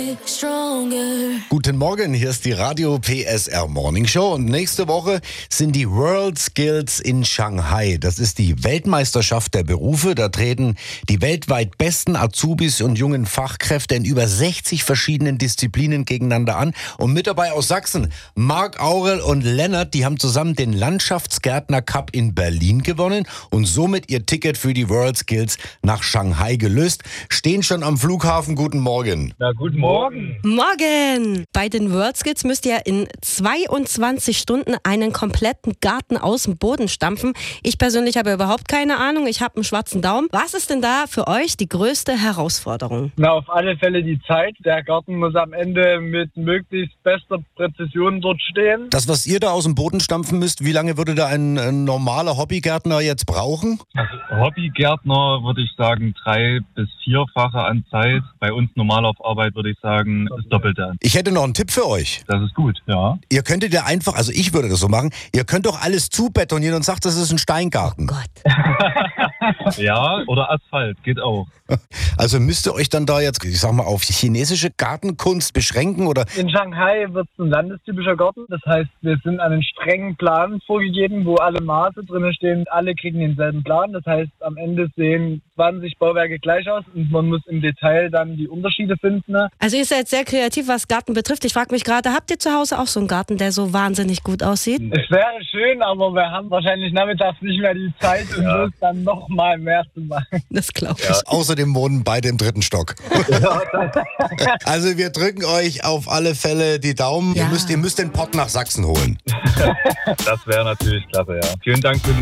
Guten Morgen, hier ist die Radio PSR Morning Show und nächste Woche sind die World Skills in Shanghai. Das ist die Weltmeisterschaft der Berufe. Da treten die weltweit besten Azubis und jungen Fachkräfte in über 60 verschiedenen Disziplinen gegeneinander an. Und mit dabei aus Sachsen, Marc Aurel und Lennart, die haben zusammen den Landschaftsgärtner Cup in Berlin gewonnen und somit ihr Ticket für die World Skills nach Shanghai gelöst. Stehen schon am Flughafen. Guten Morgen. Na, guten Morgen. Morgen! Bei den World Skills müsst ihr in 22 Stunden einen kompletten Garten aus dem Boden stampfen. Ich persönlich habe überhaupt keine Ahnung. Ich habe einen schwarzen Daumen. Was ist denn da für euch die größte Herausforderung? Na, auf alle Fälle die Zeit. Der Garten muss am Ende mit möglichst bester Präzision dort stehen. Das, was ihr da aus dem Boden stampfen müsst, wie lange würde da ein normaler Hobbygärtner jetzt brauchen? Also Hobbygärtner würde ich sagen 3- bis 4-fache an Zeit. Bei uns normal auf Arbeit würde ich sagen das Doppelte an. Ich hätte noch einen Tipp für euch. Das ist gut, ja. Ihr könntet ja einfach, also ich würde das so machen, ihr könnt doch alles zubetonieren und sagt, das ist ein Steingarten. Oh Gott. Ja, oder Asphalt, geht auch. Also müsst ihr euch dann da jetzt, ich sag mal, auf chinesische Gartenkunst beschränken oder? In Shanghai wird es ein landestypischer Garten. Das heißt, wir sind an einen strengen Plan vorgegeben, wo alle Maße drin stehen. Alle kriegen denselben Plan. Das heißt, am Ende sehen 20 Bauwerke gleich aus und man muss im Detail dann die Unterschiede finden. Also ihr seid sehr kreativ, was Garten betrifft. Ich frage mich gerade, habt ihr zu Hause auch so einen Garten, der so wahnsinnig gut aussieht? Es wäre schön, aber wir haben wahrscheinlich nachmittags nicht mehr die Zeit, um das dann noch mal mehr zu machen. Das glaube ich. Ja. Außerdem wohnen beide im 3. Stock. Also wir drücken euch auf alle Fälle die Daumen. Ja. Ihr müsst den Pott nach Sachsen holen. Das wäre natürlich klasse, ja. Vielen Dank für die